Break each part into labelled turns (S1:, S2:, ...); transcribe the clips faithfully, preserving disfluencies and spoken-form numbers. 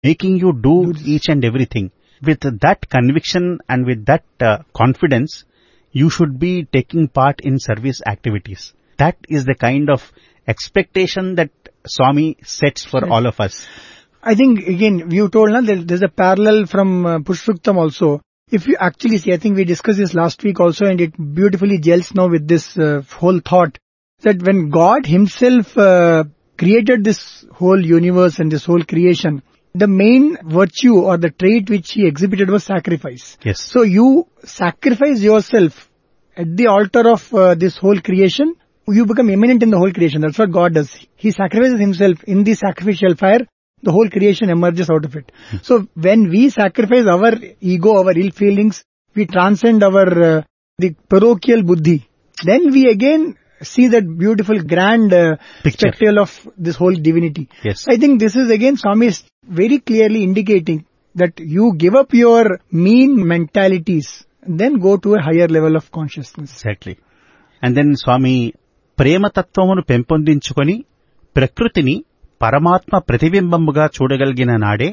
S1: making you do each and everything. With that conviction and with that uh, confidence, you should be taking part in service activities. That is the kind of expectation that Swami sets for all of us.
S2: I think, again, you told now that there's a parallel from uh, Purushottam also. If you actually see, I think we discussed this last week also, and it beautifully gels now with this uh, whole thought, that when God himself uh, created this whole universe and this whole creation, the main virtue or the trait which he exhibited was sacrifice.
S1: Yes.
S2: So you sacrifice yourself at the altar of uh, this whole creation, you become eminent in the whole creation. That's what God does. He sacrifices himself in the sacrificial fire. The whole creation emerges out of it. Hmm. So when we sacrifice our ego, our ill feelings, we transcend our uh, the parochial buddhi. Then we again see that beautiful grand uh, spectacle of this whole divinity.
S1: Yes.
S2: I think this is again Swami is very clearly indicating that you give up your mean mentalities and then go to a higher level of consciousness.
S1: Exactly. And then Swami, ప్రేమతత్వమును పెంపొందించుకొని ప్రకృతిని పరమాత్మ ప్రతిబింబముగా చూడగలిగిన నాడే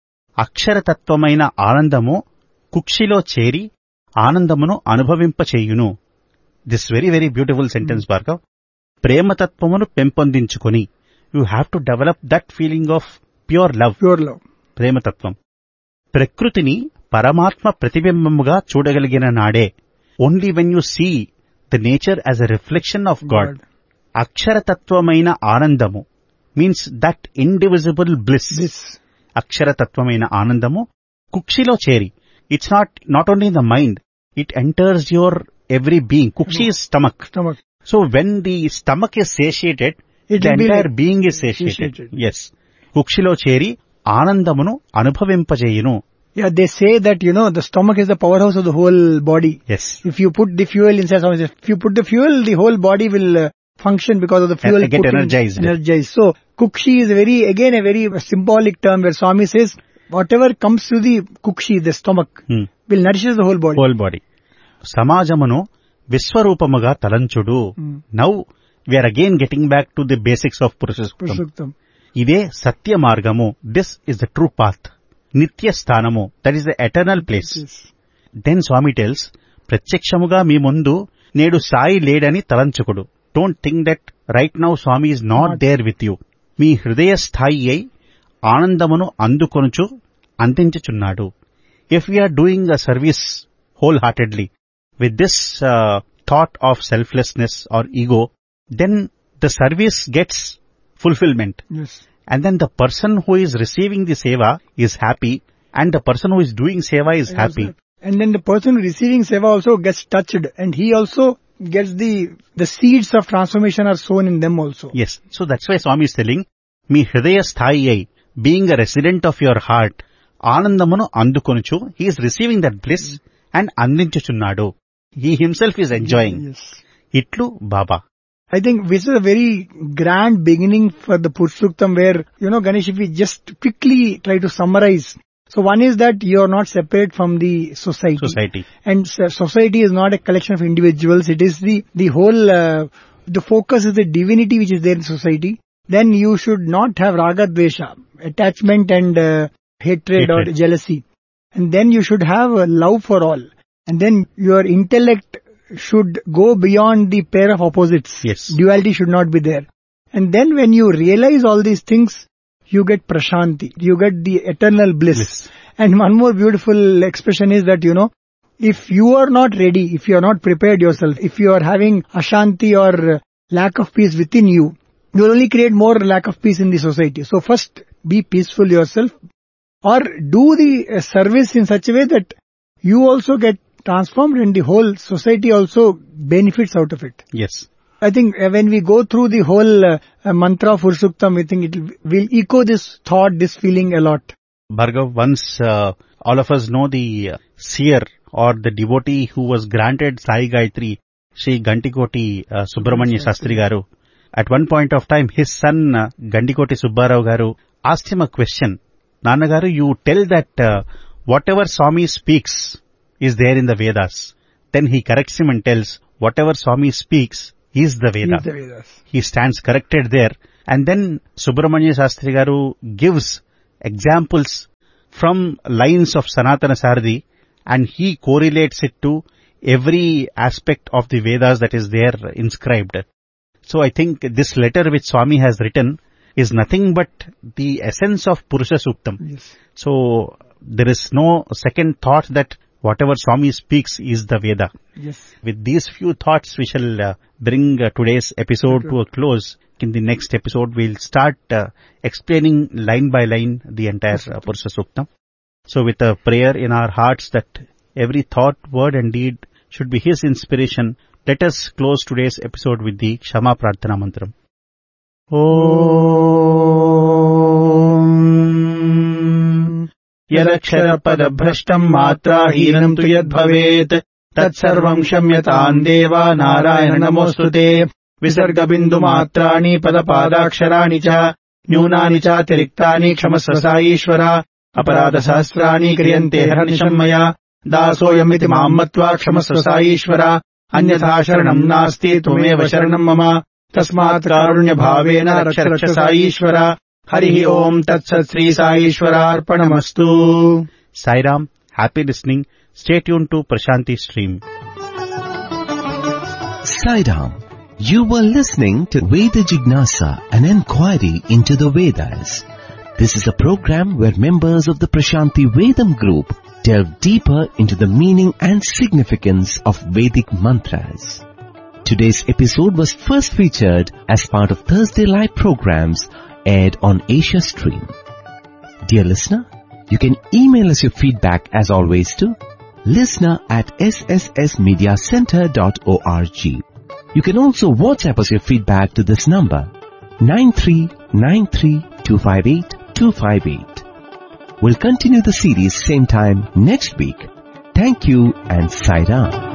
S1: అక్షరతత్వమైన ఆనందము కుక్షిలో చేరి ఆనందమును అనుభవింపచేయును. This very very beautiful sentence Bhargav. ప్రేమతత్వమును పెంపొందించుకొని, you have to develop that feeling of pure love.
S2: Pure love,
S1: ప్రేమతత్వం. ప్రకృతిని పరమాత్మ ప్రతిబింబముగా చూడగలిగిన నాడే, only when you see the nature as a reflection of God. అక్షరతత్వమైన ఆనందము మీన్స్ దట్ ఇండివిజిబుల్ బ్లిస్. అక్షరతత్వమైన ఆనందము కుక్షిలో చేరి, it's not not only in the mind, it enters your every being. Kukshi is stomach.
S2: Stomach.
S1: So when the stomach is satiated,
S2: it
S1: the entire
S2: like
S1: being is satiated.
S2: satiated.
S1: Yes. Kukshilo cheri anandamunu anubhavimpajeyunu.
S2: Yeah, they say that, you know, the stomach is the powerhouse of the whole body.
S1: Yes.
S2: If you put the fuel inside, if you put the fuel, the whole body will uh, function because of the fuel.
S1: And get energized.
S2: Energized. So, Kukshi is very, again, a very symbolic term where Swami says, whatever comes to the Kukshi, the stomach, hmm. will nourish the whole body.
S1: Whole body. సమాజమును విశ్వరూపముగా తలంచుడు. Now we are again getting back to the basics of Purushottam. ఇదే సత్య మార్గము. This is the true path. నిత్య స్థానము, that is the eternal place. Then Swamy tells, ప్రత్యక్షముగా మీ ముందు నేడు సాయి లేడని తలంచుకుడు. Don't think that right now Swamy is not there with you. మీ హృదయ స్థాయి అయి ఆనందమును అందుకొనుచు అందించుచున్నాడు. If we are doing a service whole heartedly with this uh, thought of selflessness or ego, then the service gets fulfillment.
S2: Yes.
S1: And then the person who is receiving the seva is happy, and the person who is doing seva is
S2: yes,
S1: happy.
S2: And then the person receiving seva also gets touched, and he also gets the the seeds of transformation are sown in them also.
S1: Yes. So that's why Swami is telling, మీ హృదయ స్థాయి అయి, being a resident of your heart, ఆనందమును అందుకొనుచు, he is receiving that bliss and అందించుచున్నాడు. He himself is enjoying.
S2: Yes.
S1: Itlu Baba.
S2: I think this is a very grand beginning for the Purushottam where, you know, Ganesh, if we just quickly try to summarize. So one is that you are not separate from the society.
S1: Society.
S2: And society is not a collection of individuals. It is the, the whole, uh, the focus is the divinity which is there in society. Then you should not have raga dvesha, attachment and uh, hatred, hatred or jealousy. And then you should have uh, love for all. And then your intellect should go beyond the pair of opposites.
S1: Yes.
S2: Duality should not be there. And then when you realize all these things, you get prashanti. You get the eternal bliss. bliss. And one more beautiful expression is that, you know, if you are not ready, if you are not prepared yourself, if you are having ashanti or lack of peace within you, you will only create more lack of peace in the society. So first, be peaceful yourself, or do the uh, service in such a way that you also get transformed and the whole society also benefits out of it.
S1: Yes.
S2: I think uh, when we go through the whole uh, uh, mantra of Purushottam, we think it will echo this thought, this feeling a lot.
S1: Bhargav, once uh, all of us know the uh, seer or the devotee who was granted Sai Gayatri, Shri Gantikoti uh, Subramanya Shastri Garu. At one point of time, his son uh, Gandikoti Subbarao Garu asked him a question. Nana Garu, you tell that uh, whatever Swami speaks is there in the Vedas. Then he corrects him and tells, whatever Swami speaks is the Veda.
S2: Is the Vedas.
S1: He stands corrected there. And then Subramanya Shastri Garu gives examples from lines of Sanatana Sarthi, and he correlates it to every aspect of the Vedas that is there inscribed. So I think this letter which Swami has written is nothing but the essence of Purusha Suktam.
S2: Yes.
S1: So there is no second thought that whatever Swami speaks is the Veda.
S2: Yes.
S1: With these few thoughts, we shall uh, bring uh, today's episode okay. to a close. In the next episode, we'll start uh, explaining line by line the entire uh, Purusha Suktam. So with a prayer in our hearts that every thought, word and deed should be His inspiration, let us close today's episode with the Kshama Prarthana Mantram. Om Yadakshara Padabhrashtam Matra Heenam Tu Yad Bhavet Tat Sarvam Shamyatam Deva Narayana Namostute Visarga Bindu Matrani Padapadaksharaani Cha Nyunani Cha Tiriktani Kshamasva Ishvara Aparada Sahasrani Kriyante Haranisham Maya Dasoyamiti Mammatva Kshamasva Ishvara Anyatha Sharanam Nasti Tumeva Sharanam Mama Tasmat Karunya Bhavena Raksha Raksha Sai Ishvara Harihi Om Tat Sat Sri Sai Ishvara Arpanamastu. Sai Ram, happy listening. Stay tuned to Prashanti Stream.
S3: Sai Ram, you were listening to Veda Jignasa, an inquiry into the Vedas. This is a program where members of the Prashanti Vedam group delve deeper into the meaning and significance of Vedic mantras. Today's episode was first featured as part of Thursday live programs aired on Asia Stream. Dear listener, you can email us your feedback as always to listener at s s s media center dot org. You can also WhatsApp us your feedback to this number nine three nine three two five eight two five eight. We'll continue the series same time next week. Thank you and Sai Ram.